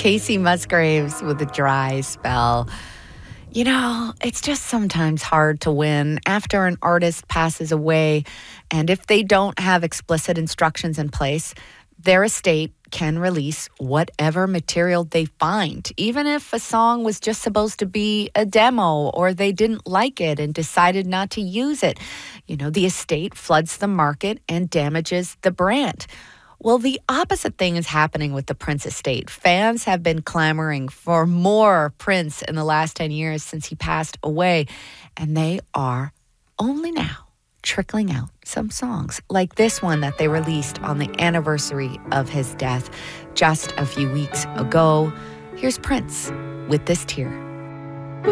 Casey Musgraves with a dry spell. You know, it's just sometimes hard to win after an artist passes away, and if they don't have explicit instructions in place, their estate can release whatever material they find, even if a song was just supposed to be a demo or they didn't like it and decided not to use it. You know, the estate floods the market and damages the brand. Well, the opposite thing is happening with the Prince estate. Fans have been clamoring for more Prince in the last 10 years since he passed away, and they are only now trickling out some songs like this one that they released on the anniversary of his death just a few weeks ago. Here's Prince with This Tear.